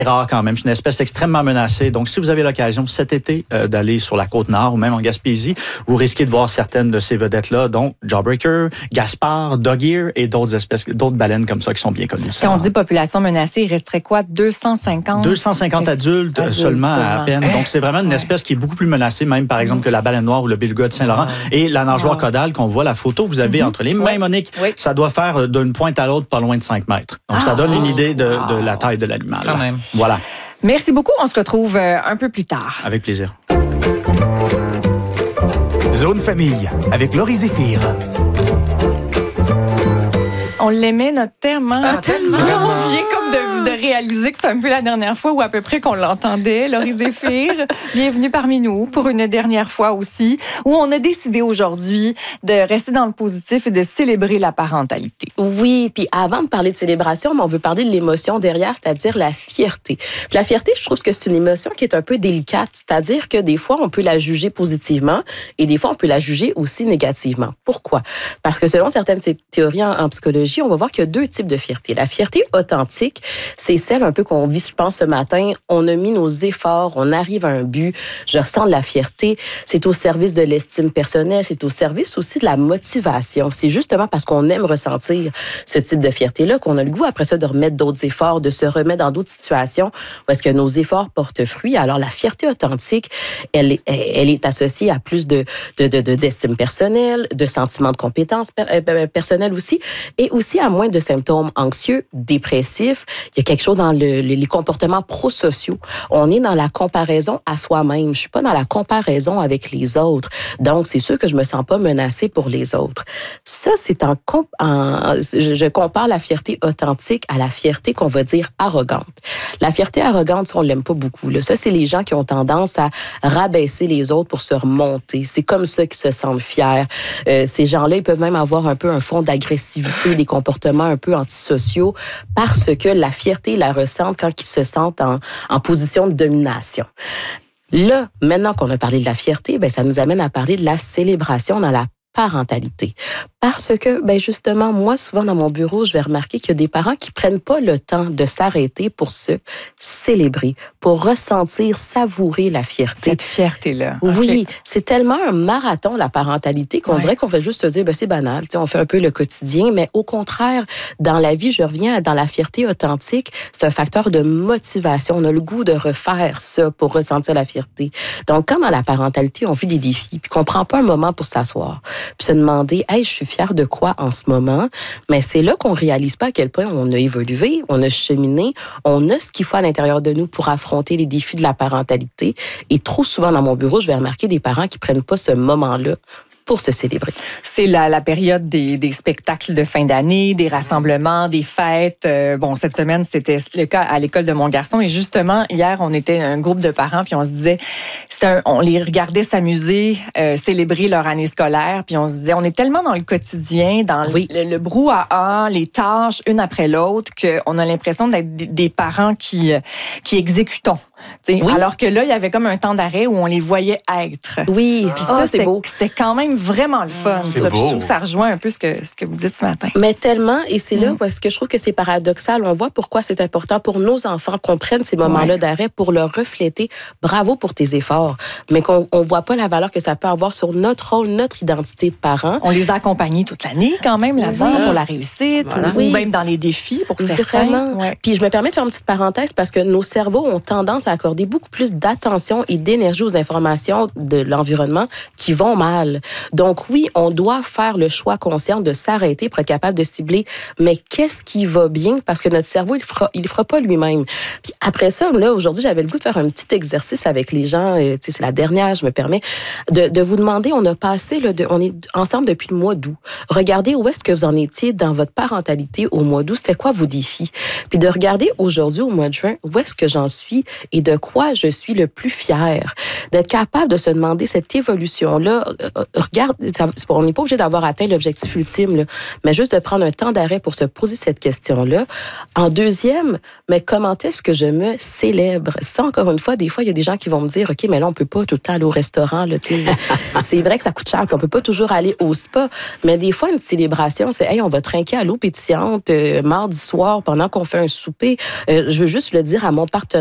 rare quand même. C'est une espèce extrêmement menacée. Donc, si vous avez l'occasion cet été d'aller sur la Côte-Nord ou même en Gaspésie, vous risquez de voir certaines de ces vedettes-là, dont Jawbreaker, Gaspard, Dog-ear et d'autres baleines comme ça qui sont bien connues. Quand on dit population menacée, il resterait quoi? 250? 250 adultes seulement à peine. Donc, c'est vraiment une espèce qui est beaucoup plus menacée, même par exemple que la baleine noire ou le beluga de Saint-Laurent. Et la nageoire caudale, qu'on voit la photo, vous avez entre les mains, Monique, ça doit faire d'une pointe à l'autre pas loin de 5 mètres. Donc, ça donne une idée de la taille de l'animal. Quand même. Voilà. Merci beaucoup. On se retrouve un peu plus tard. Avec plaisir. Zone Famille, avec Laurie Zéphir. On l'aimait, notre thème. Hein? Tellement. On vient comme de réaliser que c'est un peu la dernière fois ou à peu près qu'on l'entendait. Laurie Zéphir, bienvenue parmi nous pour une dernière fois aussi, où on a décidé aujourd'hui de rester dans le positif et de célébrer la parentalité. Oui, puis avant de parler de célébration, on veut parler de l'émotion derrière, c'est-à-dire la fierté. Puis la fierté, je trouve que c'est une émotion qui est un peu délicate, c'est-à-dire que des fois, on peut la juger positivement et des fois, on peut la juger aussi négativement. Pourquoi? Parce que selon certaines théories en psychologie, on va voir qu'il y a 2 types de fierté. La fierté authentique, c'est celle un peu qu'on vit, je pense, ce matin. On a mis nos efforts, on arrive à un but, je ressens de la fierté. C'est au service de l'estime personnelle, c'est au service aussi de la motivation. C'est justement parce qu'on aime ressentir ce type de fierté-là qu'on a le goût, après ça, de remettre d'autres efforts, de se remettre dans d'autres situations où est-ce que nos efforts portent fruit. Alors, la fierté authentique, elle est associée à plus d'estime personnelle, de sentiments de compétence personnelle aussi, et aussi à moins de symptômes anxieux, dépressifs. Il y a quelque chose dans les comportements prosociaux. On est dans la comparaison à soi-même. Je suis pas dans la comparaison avec les autres. Donc, c'est sûr que je me sens pas menacée pour les autres. Ça, c'est je compare la fierté authentique à la fierté qu'on va dire arrogante. La fierté arrogante, ça, on l'aime pas beaucoup. Là. Ça, c'est les gens qui ont tendance à rabaisser les autres pour se remonter. C'est comme ça qu'ils se sentent fiers. Ces gens-là, ils peuvent même avoir un peu un fond d'agressivité, des comportements un peu antisociaux, parce que la fierté, ils la ressentent quand ils se sentent en position de domination. Là, maintenant qu'on a parlé de la fierté, ça nous amène à parler de la célébration dans la parentalité. Parce que, justement, moi, souvent dans mon bureau, je vais remarquer qu'il y a des parents qui prennent pas le temps de s'arrêter pour se célébrer, pour ressentir, savourer la fierté. Cette fierté-là. Oui, c'est tellement un marathon, la parentalité, qu'on dirait qu'on fait juste se dire, c'est banal, on fait un peu le quotidien, mais au contraire, dans la vie, je reviens dans la fierté authentique, c'est un facteur de motivation. On a le goût de refaire ça pour ressentir la fierté. Donc, quand dans la parentalité, on vit des défis, puis qu'on prend pas un moment pour s'asseoir, puis se demander, hey, je suis fière de quoi en ce moment? Mais c'est là qu'on réalise pas à quel point on a évolué, on a cheminé, on a ce qu'il faut à l'intérieur de nous pour affronter les défis de la parentalité. Et trop souvent dans mon bureau, je vais remarquer des parents qui prennent pas ce moment-là pour se célébrer. C'est la période des spectacles de fin d'année, des rassemblements, des fêtes. Cette semaine, c'était le cas à l'école de mon garçon. Et justement, hier, on était un groupe de parents, puis on se disait, on les regardait s'amuser, célébrer leur année scolaire, puis on se disait, on est tellement dans le quotidien, dans le brouhaha, les tâches, une après l'autre, qu'on a l'impression d'être des parents qui exécutons. Oui. Alors que là, il y avait comme un temps d'arrêt où on les voyait être. Oui, puis ça, c'est beau. C'était quand même vraiment le fun. Ça. Puis je trouve que ça rejoint un peu ce que vous dites ce matin. Mais tellement, et c'est là où est-ce que je trouve que c'est paradoxal. On voit pourquoi c'est important pour nos enfants qu'on prenne ces moments-là d'arrêt pour leur refléter. Bravo pour tes efforts. Mais qu'on voit pas la valeur que ça peut avoir sur notre rôle, notre identité de parents. On les a accompagnés toute l'année quand même là-dedans pour la réussite ou même dans les défis pour certains. Vraiment. Ouais. Puis je me permets de faire une petite parenthèse parce que nos cerveaux ont tendance à accorder beaucoup plus d'attention et d'énergie aux informations de l'environnement qui vont mal. Donc oui, on doit faire le choix conscient de s'arrêter pour être capable de cibler, mais qu'est-ce qui va bien? Parce que notre cerveau, il le fera pas lui-même. Puis après ça, là, aujourd'hui, j'avais le goût de faire un petit exercice avec les gens. C'est la dernière, je me permets, de vous demander, on est ensemble depuis le mois d'août. Regardez où est-ce que vous en étiez dans votre parentalité au mois d'août. C'était quoi vos défis? Puis de regarder aujourd'hui, au mois de juin, où est-ce que j'en suis et et de quoi je suis le plus fière. D'être capable de se demander cette évolution-là. Regarde, on n'est pas obligé d'avoir atteint l'objectif ultime, là, mais juste de prendre un temps d'arrêt pour se poser cette question-là. En deuxième, mais comment est-ce que je me célèbre? Ça, encore une fois, des fois, il y a des gens qui vont me dire, OK, mais là, on peut pas tout le temps aller au restaurant. Là, c'est vrai que ça coûte cher, puis on peut pas toujours aller au spa, mais des fois, une célébration, c'est, hey, on va trinquer à l'eau pétillante mardi soir pendant qu'on fait un souper. Je veux juste le dire à mon partenaire